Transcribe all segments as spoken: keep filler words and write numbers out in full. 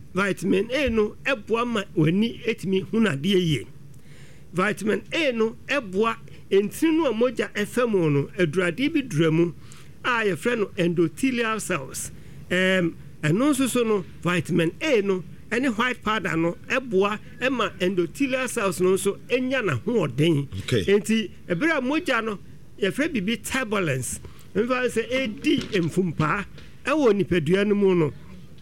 vitamin A no eboa ma wani etimi hunade ye vitamin A no eboa entinu amoja efemu no adurade bi duramu a ye frɛ no endothelial cells em eno so so no vitamin A no any white powder no eboa ema endothelial cells no so enya na hoɔden enti ebere amoja no ye frɛ bibi turbulence mfa se edi emfumpa ewo nipadua no mu no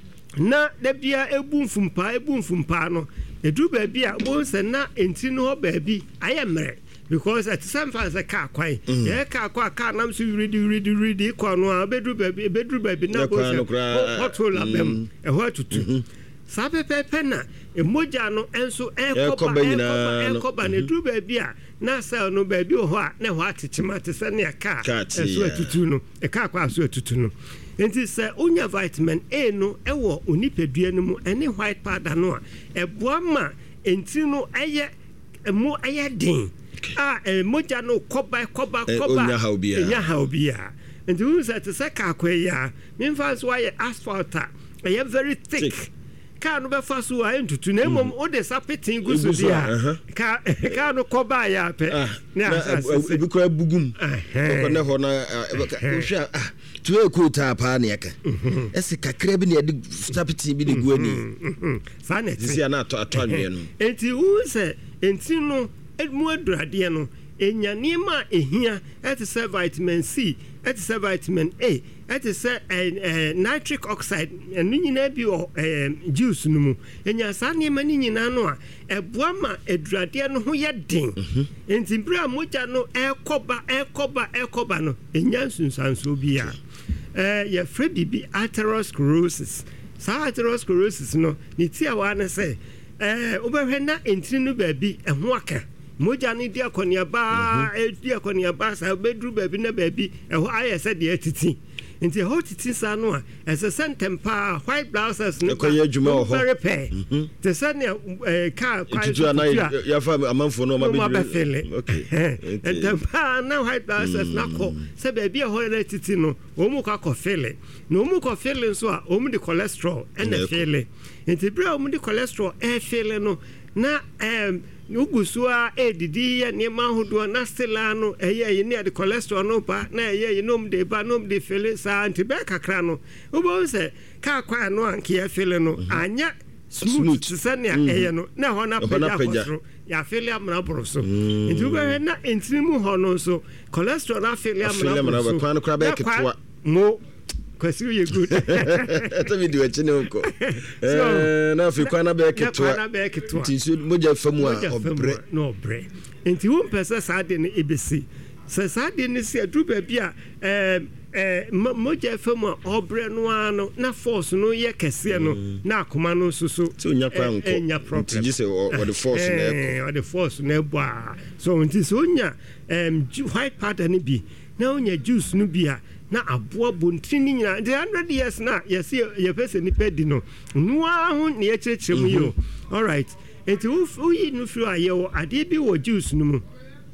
na da bia ebu mfumpa ebu mfumpa no edu ba bia bo se na enti no ho ba bi ayemre because at some fans a car kwai ye car kwa car nam so ready ready ready kwa no abedu ba bi ebedu ba bi na bo se hotol abem e ho atutu sabe pepe na emoja no enso ekoba ekoba ekoba na edu ba bi a na cell no ba bi ho a na ho atechima te se na car enso atutu no e car kwa so atutu no enti se unya vitamin A no ewo onipadua no mu ene white powder no a eboa ma enti no eye emu eye den ah emoja no koba koba koba enya haubia enya haubia enti unu se te se ka kwaya memfa so aye asphalt eye very thick, thick. Ka no be fa so aye ntutu na emom o de sapetin gusu dia ka ka no koba ya pe na ebi ko abugum ko na ho na hwa ah tuwe kuta pa na yaka ese kakra bi na de sapetin bi de guani fa na ti sia na ato ato anwe no enti u se enti no edmu adurade no enya niema ehia et se vitamin C et se vitamin A et se nitric oxide enu nyina bi o juice no mu enya sa niema ni nyina no a eboa ma adurade no ho ye den enti bra moja no ekoba ekoba ekoba no enya sunsanso bia eh ye frɛ bibi atherosclerosis sa atherosclerosis no ni tia wa na se eh obehwe na entri no ba bi eho aka moja ni dia konia ba e dia konia ba sa bedru ba bi na ba bi eho ayese de atiti nti ho titi sa no a ese sentempa white blouses no ko ye djuma ho very pay te sane eh ka kwa ya fa amanfo no ma be okay entempa na white blouses na ko se ba bi ho na titi no o mu ka ko fele no mu ko fele so a o mu de cholesterol and the fele nti bra o mu de cholesterol e fele no na em ugusua edidi ya ne mahodo na stelano eye ne de cholesterol no pa na eye nom de ba nom de fele sa antibe kakra no obo se ka kwa no anke ya fele no anya smooth sane eye no na ho na peja ya fele amra broso nti ube na entrimu ho no so cholesterol na fele amra broso kwa no kra be ketwa mo kwasi you good ata video echine uko eh na fi kwa na be ketwa tinsu moja famu a obre no bre enti wo pesa sade ne ebesi se sade ne se adu ba bia eh eh moja famu a obre no ano na force no ye kese no na akoma no susu so nya kwa nko enya problem ti se o the force na eh o the force na bua so enti so nya em white powder ne bi na onya juice no bia na aboa bontini nyina the one hundred years na yes ye person ni pedi no noa ho ne ye kyerkyerem yo all right enti wo yi no firi aye wo ade bi wo juice no mu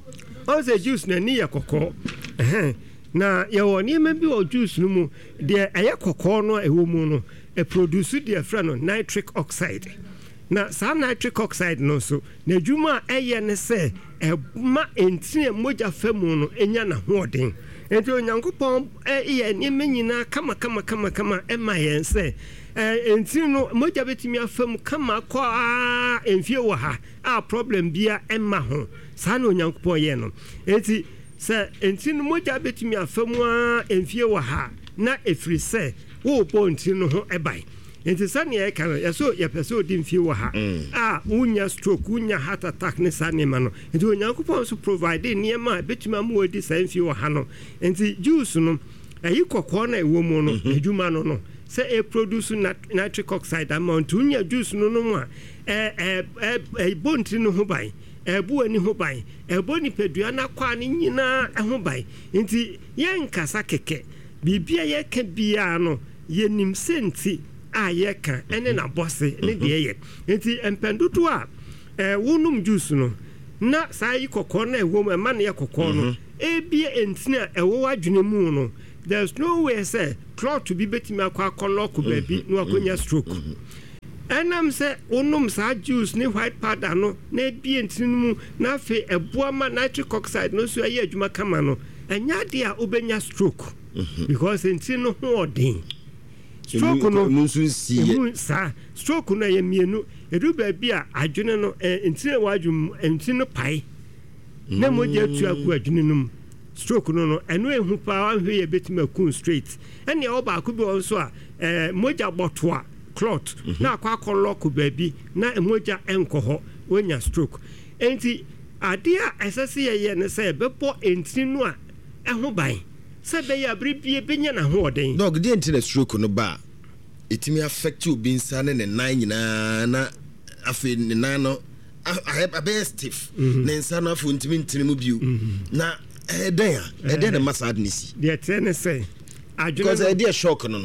o se juice na ni ye kokko eh na ye wo ni ma bi wo juice no mu de aye kokko no e wo mu no e produce de fra no nitric oxide na sa nitric oxide no so na djuma eye ne se e ma entine moja famu no enya na hoden enti onyankopon e ne menyina kama kama kama kama e ma yense enti no moja betimi afam kama kwa enfie wo ha a problem bia e ma ho sa na onyankopon ye no enti se enti no moja betimi afam a enfie wo ha na efiri se wo po enti no ho e bai enti sane e kan yaso ya peso di mfie wo ha ah unya stroke unya heart attack ne sane ma no enti onyankopon so provide niema betima mu odi san mfie wo ha no enti juice no ayi kokko na ewo mu no eduma no no se e produce nitric oxide amount unya juice no no mu a eh eh eh bonti no ho bai ebu ani ho bai ebo ni pedua na kwa ne nyina ho bai enti ye nkasa keke bibia ye ka bia no ye nim senti ayeka ene na bosse ne de ye enti empenduto a eh wonum juice no na sai kokko na ewo ma na ye kokko no e bia entina ewo adwene mu no there's no way say clot to be betimi akwa koloko baby no akonya stroke and I'm say onum sa juice ni white powder no na bie ntini mu na fe eboa ma nitric oxide no so aye adwuma kama no enya de a obenya stroke because ntini no ho odin stroke no nso sie sa stroke no ye mienu edu ba bia adwene no ntini wadwum ntini no pai na moja tu aku adwene no stroke no no eno ehu pa anhwe ye betima kun straight ene oba aku bi won so a eh moja boto a clot na akwa kolok baby na emoja enko ho wonya stroke enti ade a esese ye ne se bebo enti no a eho ban se be ya bribie benya na ho oden dog de enti na stroke no ba etimi affect you bin sa ne nan nyina na afi ne nan no a be stiff ne nsa no afi ntimi ntimi mu biu na eden a eden na masadness de tene say because idea shock no no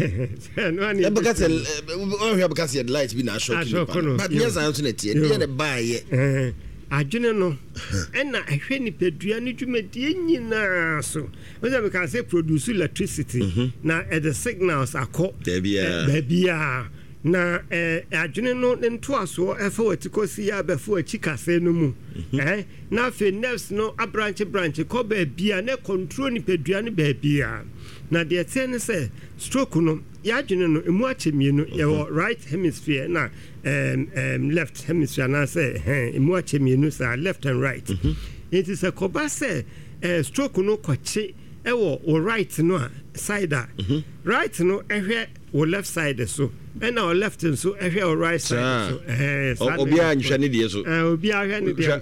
no because oh here because the light be na shock but yes I want to dey dey buy ye adwene no na ehwe ni pedua ni dwumedie nyina so we can say produce electricity na the signals akọ bia na eh adwene no nto aso efa watikosi ya befo achikase no mu eh na fe nerves no a branch branch ko ba bia na control ni pedua ni ba bia na de ten say stroke no ya adwene no emu achemie no ye right hemisphere na um, um left hemisphere na say eh emu achemie no say left and right it is a koba say eh stroke no kwache e wo right no side right no ehwe wo left side so and our left and so ehwe o right side so eh obi a nhwe ne de so eh obi a hwe ne de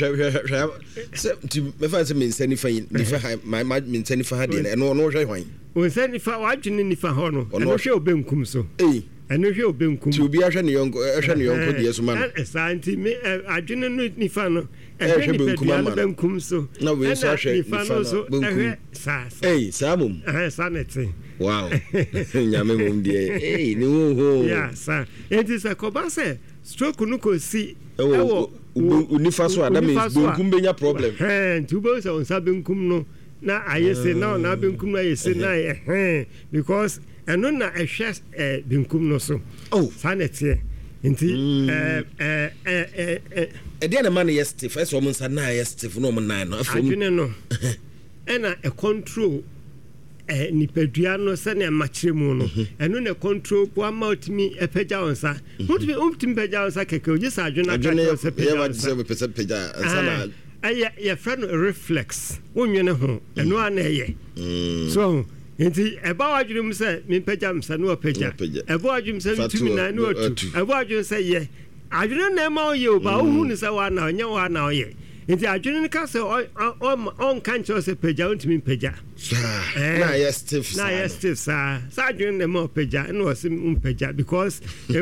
so ti me fa se me nsani fa ni fa my my me nsani fa ha de no no hwe hwan o nsani fa wa dwene ni fa ho no no hwe obenkum so eh eno hwe obenkum ti obi a hwe ne yonko hwe ne yonko de so ma no eh santi me adwene no ni fa no ehwe benkum ma benkum so na we so hwe ni fa no so ehwe sa eh samum eh sanete wow nyame mum de eh ni wo ho yeah sa it is a kobase stroke no ko si ewo unifa so adam is benkum benya problem eh tubo so on sa benkum no na ayese na na benkum na ayese na eh because eno na ehwe eh benkum no so oh sanete nti eh eh eh eh e de na man yes first woman sa na yes no mo nine no afo adwene no ena e control eh nipadua no se na machiremu no eno na control po amautimi epeja onsa mutimi umtimi peja onsa keke oje sa adwena ka se peja onsa we pese peja onsa na aya ya friend reflex wonwene ho eno ana eye so enti eba wadwum se me peja msa no peja eba wadwum se mitimi na no otu eba wadwum se ye adwene na ma oye oba ohu ni se wa na onye wa na oye nti adwene ka se on on kancho se peja untimi peja na yes stiff na yes stiff sa sa adwene na ma peja no wase um peja because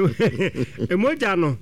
emoja no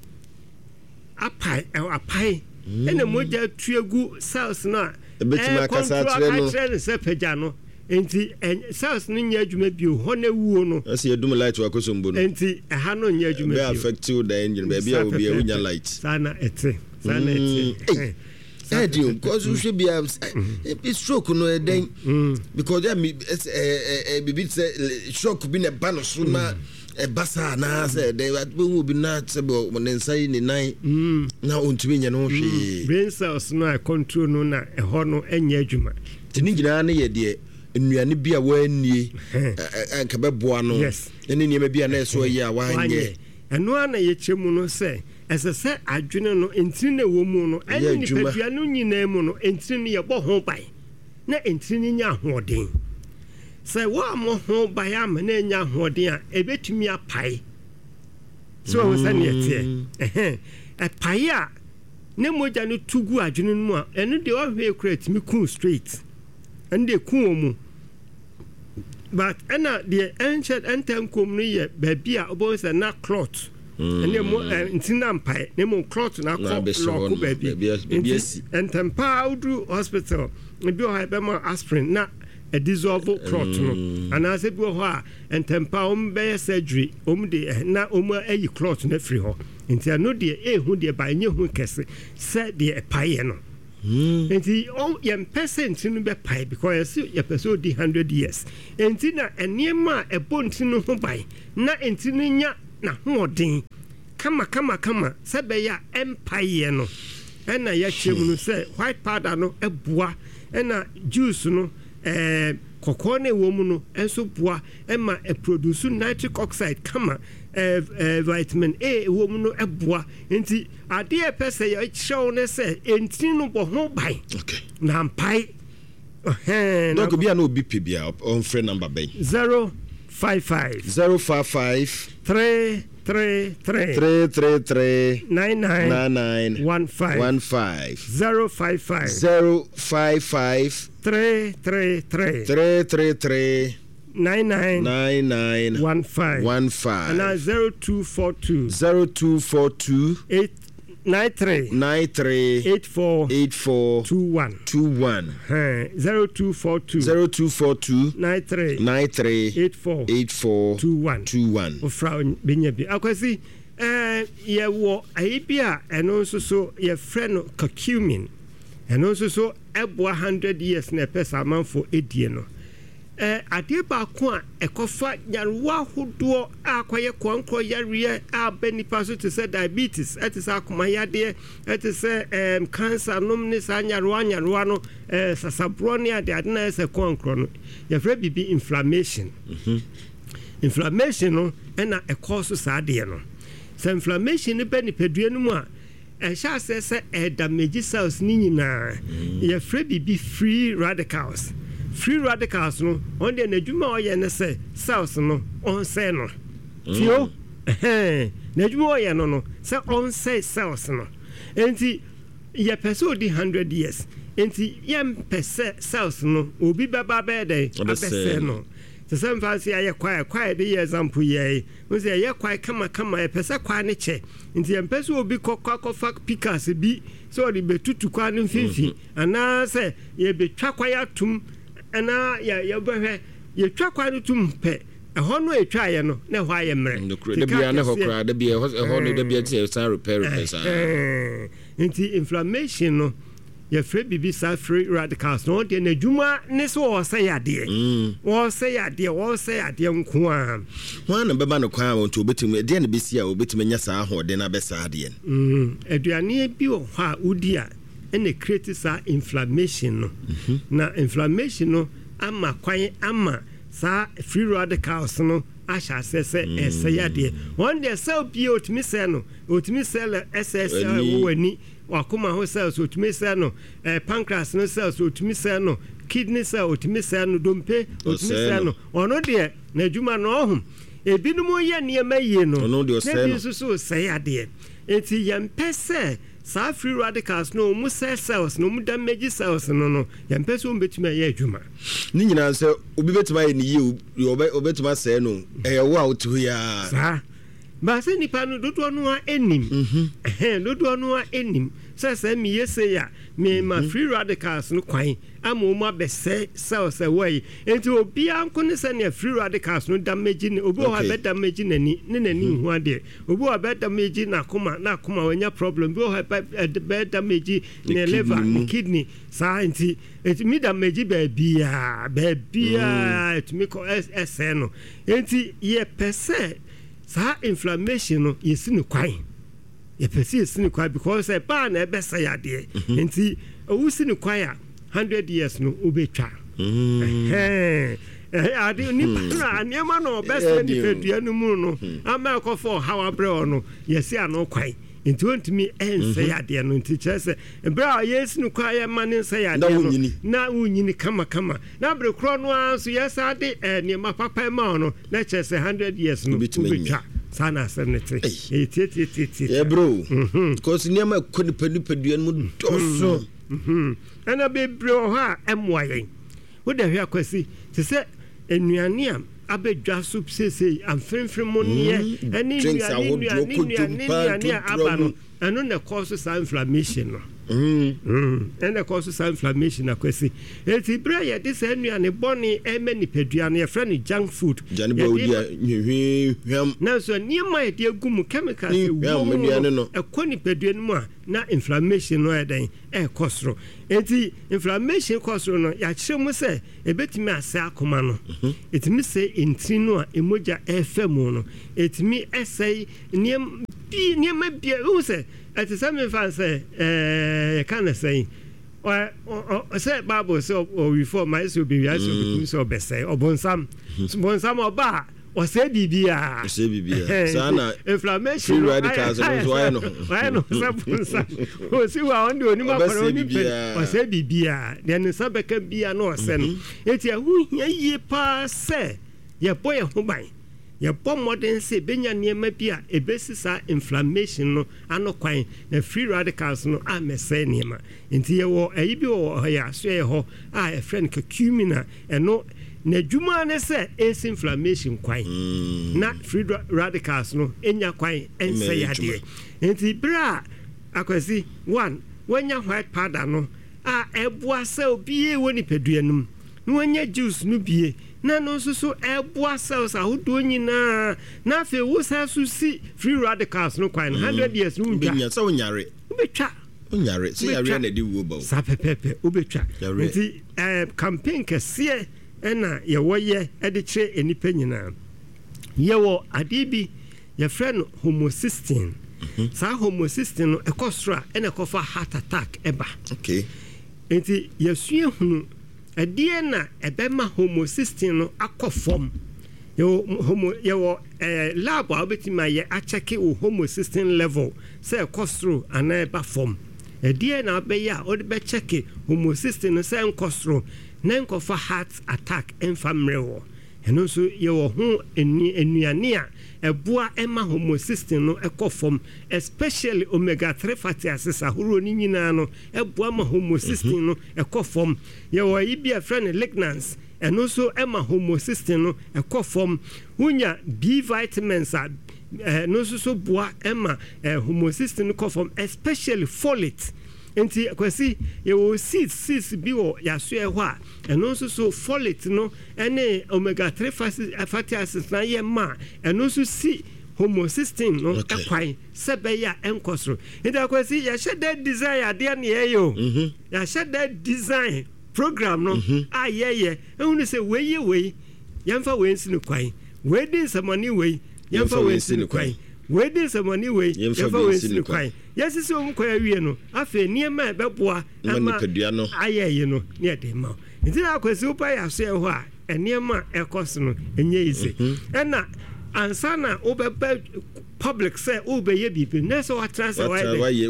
apai apai ene moja tuegu cells na ebetima kasa tre no se peja no enti cells no nya adwuma bio ho na wuo no asi edum light wa kosombo no enti ha no nya adwuma bio be affect you the engine be bia obi e unya light sana ete sana ete eh dio cause you should be a stroke no den because there me eh bibi say shock bi na ba no so na e basa na say they will be not able when say ni nine na ontumi nya no hwe brain cells no control no na e ho no enya adwuma tini gina na ye de nnuane bi a wanie anka beboa no ene niam bi a na so yi a wanye eno ana ye chemu no say ese se adwene no entini na wo mu no ene ni pedua no nyina mu no entini ye bo ho bai na entini nya hoden se wa mo ho bai am na nya hoden a ebetumi apai so wo se ne tie eh eh pai a ne moja no tugu adwene no mu a eno de o hwe create mi kun straight ande kun mu but ena the ancient antenkum no ye babia obo se na clot ene mo ntina mpai ne mo clot na ko loku baby entempa udru hospital bi o ha be mo aspirin na a dissolve clot no ana se bi o ho a entempa om be surgery om de na om ayi clot na free ho ntia no de ehu de ba nye hu kese se de paye no enti o yem percent no be pai because your person di one hundred years enti na eniema e bonti no ho bai na enti no nya na hoden kama kama kama sebe ya empire no ena ya chemu no say white powder no eboa ena juice no eh kokko na wo mu no enso boa ema e produce nitric oxide kama eh, eh, vitamin A wo mu no eboa nti ade e pese ya show ne say enti no bo ho bai okay na mpai eh donc bia no B P bia on free number bay zero five five zero five five three three three three three three nine nine nine nine one five one five zero five five zero five five three three three three three three nine nine nine nine one five one five and now zero two four two zero two four two eight nine three nine three eight four eight four two one two one zero two four two zero two four two nine three nine three eight four eight four two one two one. ofra benya bi akwasi eh ye wo ayi bi a eno nso so ye frɛ no curcumin eno nso so ebo one hundred years na pesa manfo edie no eh ade ba ko a ekofa yarwa hodo akoye kwankro yareɛ a benipa so to say diabetes it is akoma yade it is um cancer nom ne sa yarwa yarwa no eh sasabro ne ade ade na se kwankro no ye frɛ bibi inflammation mhm inflammation no na e cause sa de no so inflammation ne benipadua no mu a e sha se se e damage cells ni nyina ye frɛ bibi free radicals free radicals no on the najuma oye ne say cells no on say no tio eh najuma oye no no say on say cells no enti ye person di one hundred years enti yem pese cells no obi baba be dey abese no the same fancy aye kwai kwai de example ye we say ye kwai kama kama ye pese kwai ne che enti yem pese obi kokwa kofa pickers bi so the betutu kwa ne mfimfi ana say ye betwa kwai atum ana ya ya behwe ye twa kwa no tum pe ehɔ no etwa ye no na hɔ aye mre de bia na hɔ kra de bia ehɔ no de bia tie san repair repair san enti inflammation no ye free bibi sa free radicals no de na dwuma ne so wo sɛ yade wo sɛ yade wo sɛ yade nko a ho na beba no kwa won to obetumi de na besi a obetumi nya sa ho de na be sa ade mm aduane bi wɔ hɔ a udi a ene create sa inflammation no mm-hmm. na inflammation no ama kwan ama sa free radicals no asha sese mm. esayade one day cell bi otimi cell no otimi cell S S L wani wakoma ho cells otimi cell no eh, pancreas no cells otimi cell no kidney cell otimi cell no dompe otimi cell no ono de na adwuma no ohum ebinumu ye niema yie no ono de osel no so so sayade enti yempese sa free radicals no mu cells no mu damage cells no no yempese o betuma ye adwuma ni nyina se obi betuma ye ni ye obetuma se no eh wo a otu ya sa ba se nipa no dodo no a enim eh dodo no a enim se se mi yese ya me ma free radicals no kwan ama ma be se cells away enti obi anko ne se ne free radicals no damage ne obi o ha be damage nani ne nani hu ade obi o be damage na koma na koma wanya problem bi o ha be damage ne liver ne kidney sa enti enti mi damage ba bia ba bia enti mi ko S no enti ye pese sa inflammation no yesi no kwan ye pese yesi no kwan because e ba na e be say ade enti owusi no kwan a one hundred years no obetwa eh eh ade ni para anema no be say ni fedua no mu no ama ko for how abre no yesi ano kwan nti wontimi ense yade no nti kyerese bra yesi no kwa ye mane nse yade no na unyini kama kama na bre kro no anso yesa de ne mapapa ma no na kyerese one hundred years no ubetwa sana senete eh tete tete eh bro cause niam ko ni panu padua no doso mhm ana be bro ha emwayen wo da hwe akwasi te se enuane am abedwa soup sese amfremfrem mo ne ani nuane abano eno na cause sa inflammation no mm mm eno cause sa inflammation akwasi eti bra ye de sa nuane boni eme nipadua no ye frɛ no junk food jani ba odi hwe hwam na so niema ye de agum chemicals e wo no ekɔ nipadua no mu a na inflammation no eden e kosro eti inflammation kosro no ya kyerɛ mu sɛ ebetimi ase akoma no etimi sɛ entri no a emoja efemu no etimi esai niem bi niema bi who say at some fan say eh can say or say Bible so or reform my so be as so so be say obonsam obonsam oba or say bibia say bibia sana inflammation free radicals why no why no sabonsa o si wa on de onima para oni pe or say bibia then sabeka bia no sen eti ahu hia yie pa say ye boy ho ban ye bom modern say benya niema bia ebesisa inflammation no ano kwan na free radicals no a mese niema enti ye wo ayi bi wo ya so ye ho a e friend curcumina eno na dwuma ne say is inflammation kwan na free radicals no enya kwan ense yade enti bra akwasi one wanya white powder no a eboa say obi e woni peduanum no wanya juice no bie na no so so eboa cells ahodo nyina na fe wo sa so si free radicals no kwan one hundred years no nja benya sa onyare ubetwa onyare se yare na di wo ba sa pepepe ubetwa nti eh campaign kese ena ye woye e de kire enipa nyina ye wo adibi ye friend homocysteine sa homocysteine no ekosra ena ekofa heart attack eba okay nti ye sue hunu adie na ebema homocysteine no akofom yo homo yo eh lab a obetima ye a check o homocysteine level say kostro ana eba form adie na be ya o de be check homocysteine no say kostro na nkofa heart attack enfamrewo eno so ye wo ho enuane a eboa ema homocysteine no ekofom especially omega three fatty acids ahoro ni nyina no eboa ma homocysteine no ekofom ye wo ibia friend lignans eno so ema homocysteine no ekofom hunya B vitamins a eh, no so so boa ema eh, homocysteine ekofom especially folate enti kwasi ye wo seeds seeds bi wo yaso e ho a eno so so folate no ene omega three fatty acids na ye ma eno so si homocysteine no ekwan sebe ya enkosro enti kwasi ya shede design ade na ye yo ya shede design program no a ye ye ehunu se weye we yamfa we nsi no kwan we din samani we yamfa we nsi no kwan we din samani we yamfa we nsi no kwan yesi so mu kwa wie no afa niema ebeboa ama ayeye no ne de ma nti akwasi upa ya so e ho a niema ekos no enye ise ena ansana obebe public say obeye bibi na so watrasa wa ye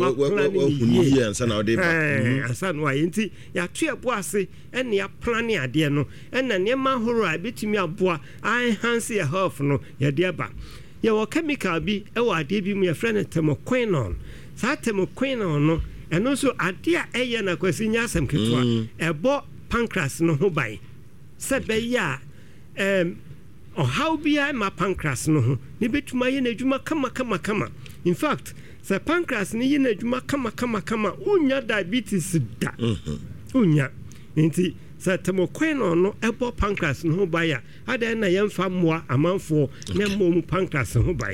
ohuni ansana ode ba ansana wa nti ya tu ebo ase ena ya plan ade no ena niema horo a betumi aboa enhance your health no ya de ba ye wo chemical bi e wo ade bi mu ya friend thermoquinone sa thermoquinone no eno so ade a eye na kwasi nya asem ketwa ebo pancreas no ho bai se be ya em o how be I ma pancreas no ho ni betuma ye na adwuma kama kama kama in fact se pancreas ni ye na adwuma kama kama kama unya diabetes da unya nti sa thermoquinone no ebo pancreas no ho bai a ada na yemfa moa amanfo na mo pancreas ho bai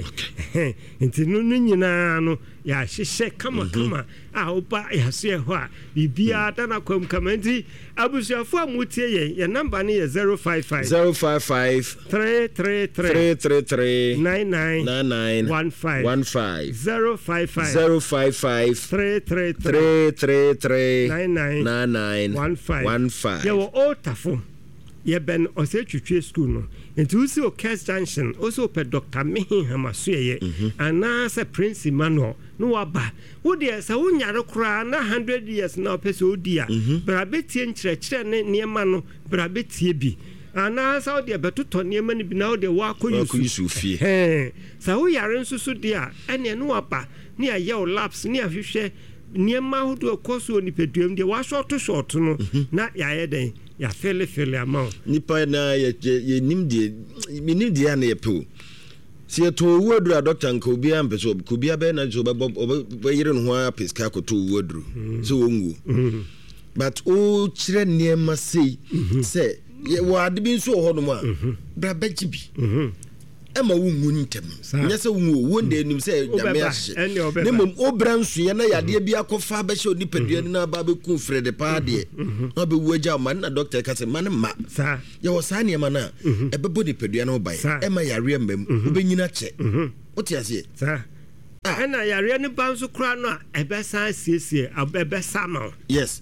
nti no nyina no ya hyehyɛ kama kama a opa ya so ye ho a bibia da na kwam kama nti abusuafo amutie ye ye number ne ye zero five five zero five five three three three three three three nine nine nine nine one five one five zero five five zero five five three three three three three nine nine nine nine one five one five ye wo otafo ye ben ose twetwe school no enti usi o Kes Junction also pe Doctor Mehin Hamasuye ana se Prince Emmanuel no waba wo de se wo nyare kura na one hundred years na opese odia bra betie nkyerɛkyerɛ ne niema no bra betie bi ana sa wo de betoto niema ne bi na wo de wa koyusu fie eh sa wo yare nso so de a ene no waba ne aye o laps ne ahwehwɛ niema hodo koso ni peduam de wa short short no na yaye den ya fele fele amount nipa na ye ye nimdie minimdie na ye pe si eto wodru a doctor nka obi ampeso obi abe na so be yire no ho apeska ko to wodru so wongu but o kire niema sei se ye wade bi nso ho no ma bra baji bi ema wungu ntem nyese wungu wonde enim se nyame ahye ne mom obra nso ye na yade bi akofa ba hye onipadua ni na ba be ku frede pa de na be wuaja ma na doctor ka se man ma sa ye wo sa ne ma na ebe bo nipadua no bai ema yare mbam obenyina che otiase sa ah ɛna yare ne ba nso kura no a ɛbɛsan siesie ɛbɛsa ma yes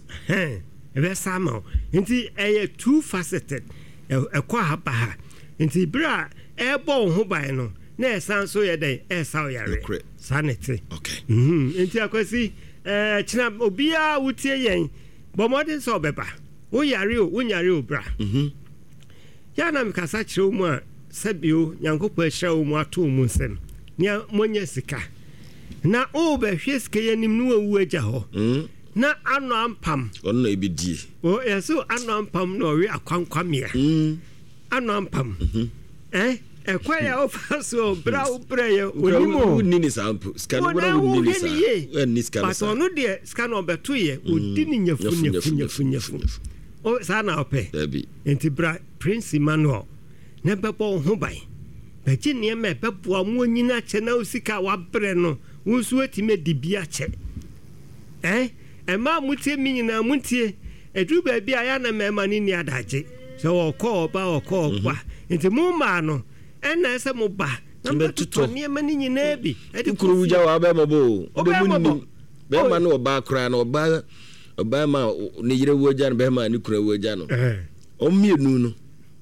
ɛbɛsa ma nti ɛyɛ two faceted ɛkɔ ha ba ha nti bra ɛbɔ wo ho ban no na ɛsan so yɛ dɛn ɛsa wo yare sanity okay mhm nti akwasi eh kyina obiaa wotie yɛn bɔ mmɔden sɛ ɔbɛba wo yare o wo nyare o bra mhm ya na mekasa kyerɛ mu a sɛbio nyankopɔn ahyira wo mu ato mu nsɛm nea monya sika na o bɛhwɛ sika yɛnim no wawu agya hɔ mhm na ano ampam ɔno na ebidie o yɛso ano ampam na ɔwe akwankwamea mhm ano ampam mhm eh ɛkwa ya ofa so bra wo bra ye onimo ni ni sample scan wo na wo ni sa e ni scan sa but ono de scan obeto ye odi ni nyafu nyafu nyafu nyafu o sa na ope dabi enti bra Prince Emmanuel na bebo ho ban ba gi ne me bebo amu nyina che na osika wa bre no wo su atime dibia che eh e ma mutie mi nyina mutie edu ba bia ya na me ma ni ni adaje so okọ oba okọ okwa enti mu ma no ɛna ɛsɛ mo ba na mbɛtotɔ nneɛma no nyinaa bi ɛde kuro wugya wa bɛma bo ɔbɛmu nim bɛma no ɔba kora na ɔba ɔba ma ne yere wugya no bɛma ne kuro wugya no ɔmmienu no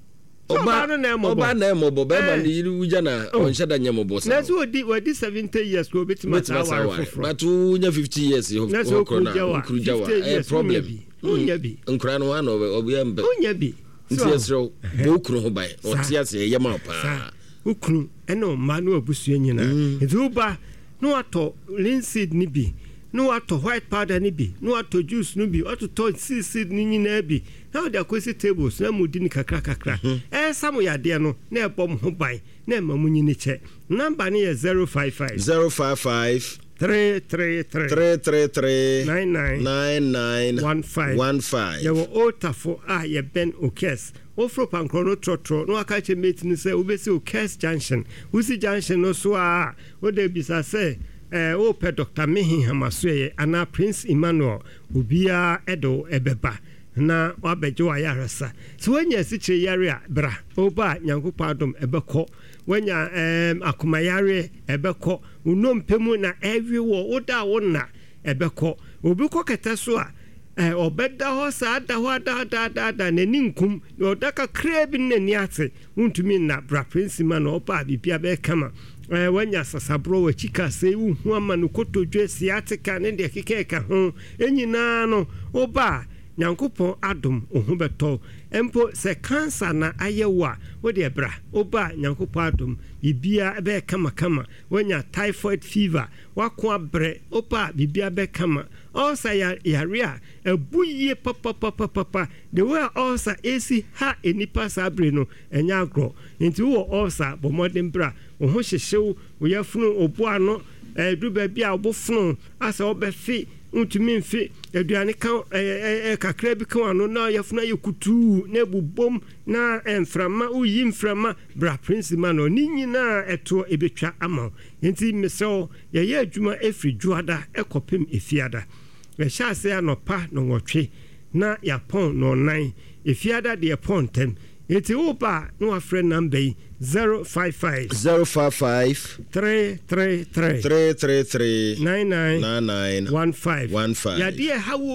ɔba ɔba na ɛmɔbɔ bɛma ne yere wugya na ɔnhyɛ da nyɛmɔbɔ sa na so odi wadi seventy years ko betima sa wa but nya fifty years ho corona kuro wugya wa eh problem unya bi nkura no wa na ɔbɛ mbɛ unya bi nti yɛsrɛ bo kuro ho ban ɔte ase yɛ ma pa ukunu ɛna ma no abusua nyina nti uba no ato linseed ni bi no ato white powder ni bi no ato juice no bi ato to seed ni nyina bi na de akosi tables na mudi ni kakra kakra eh samu yade no na ebom ho ban na ma mu nyini che number ni yɛ zero five five zero five five three three three three three three nine nine nine nine one five one five yawo otafo a ye Ben Okes ofro pankrono trotro no aka che mate ni se obesi Okes junction usi junction no so a o de bisa se eh o pe Doctor Mehi Hamasoye ana Prince Emmanuel obia edo ebeba na wabejo ayarasa so wanya siche yare a bra oba nyankopɔ adom ebekɔ wanya em akomayare ebekɔ unompemu na every wo oda wona ebekɔ obi kɔ kete so a eh obeda ho sa ada ho ada ada ada na ninkum odaka krebi na ni ate untumi na bra Prince man oba bibia be kama eh wanya sasabro wa chika se hu ama no kotodwe siatika ne de kekeka ho enyina no oba nyankopɔn adom ohu beto empo se cancer na ayewa wo de bra oba nyankopɔn adom bibia be kama kama wanya typhoid fever wako abre oba bibia be kama also ya yarea ebuye papa papa papa the way also esi ha enipa sabre no enya agro nti wo also bo modern bra wo ho hyehyew wo yafunu oboa no edu ba bia obofunu asa obefi untumi mfi aduane ka eh kakra bi kan no na yafuna yekutu na bubom na emframa uyi mframa bra Prince man ni nyina eto ebetwa ama nti meso ye ye adwuma efri juada ekopem efiada we sha se anopa no nwotwe na yapon no nan efiada de pon tem eti oba no afre number zero five five zero five five three three three three three three nine nine nine nine one five one five ya die hawo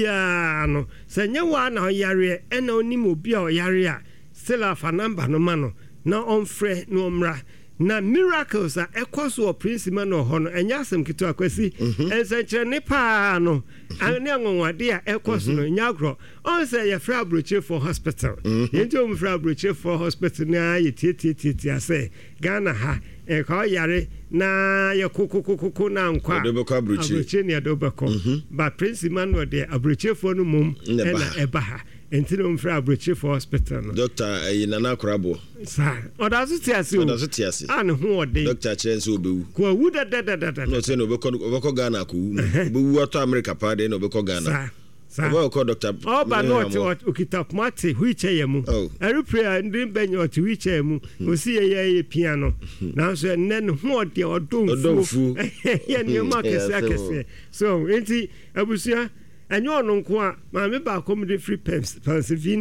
bia no senye wa na yare ena onimo bia o yare a still afa number no ma no na onfre no mra na miracles a ekoso Prince man no ho no enya asem kito akwasi ense kire ne pa no ane anwonwade a ekoso no nyagro on say ye fra broche for hospital yenti o fra broche for hospital na ye tietietie ase Ghana ha e ka yare na ye kokokoko na nkwa adobeko abroche ne adobeko ba Prince man no de abroche for no mum na eba ha enti no mfra abroche for hospital no doctor ayi nana korabo sa odazo tiase odazo tiase an ho ode doctor chense obewu ko wu da da da da no say no obeko obeko Ghana ko wu obewu ato America pa de no obeko Ghana sa sa obeko doctor oh ba no to okitap mate wheelchair mu every prayer ndin benyo to wheelchair mu osi ye ye piano na so nen ho ode odonfu ye ne ma kese akese so enti abusia enyo no nko a ma me ba comedy free Pennsylvania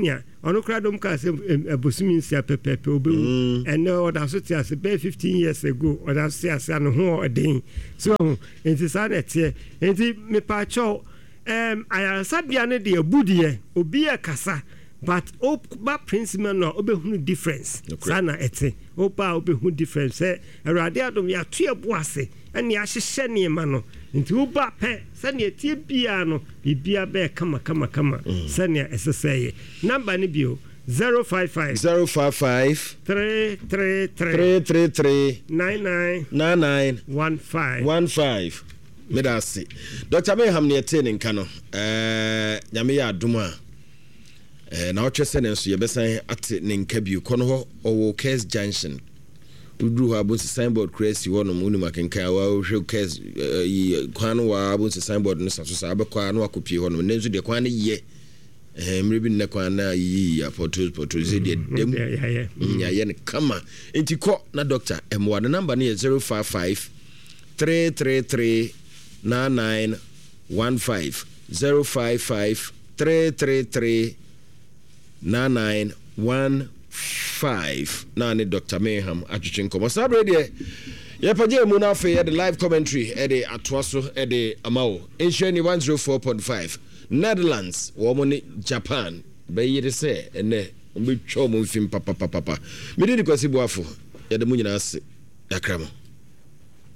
ono kra dom ka se abosumi nsia pepepe obewu and no that so tia se be fifteen years ago or that tia se no ho odin so enti sa na tie enti me pa cho em ayasabia ne de abudie obi e kasa but o ba principle no obehunu difference sana ete o pa obehunu difference e awrade adom ya to eboase ene ya hyehye ne ma no nti o ba pe sane etie bia no bibia be kama kama kama sane eseseye number ne bio zero five five zero five five three three three three three three nine nine nine nine one five one five. Medasi Doctor Mayhem ne ete ne nka no eh nyame ya adom a eh na otwese ne nso ye besan ate ne nka bi ko no ho owo Case Junction udru ha bo signboard crazy wono mu ni makenka wa hwe Case kwan wa bo signboard no saso sa abekwa no akopie ho no ne nso de kwan ne ye eh mrebi ne kwan na yi ya photos photos de dem ya ye ne kama enti ko na doctor emwa the number ne zero five five three three three nine nine one five zero five five three three three nine nine one five. Now ni Doctor Mayhem atwetwe nkomo sabre de ye page mu na fe the live commentary e de atwaso e de amawo enhwe ni one oh four point five Netherlands wo mo ni Japan be yire se ene mbe twa mo mfim papa papa me de kwasi boafo ye de mu nyina ase yakramo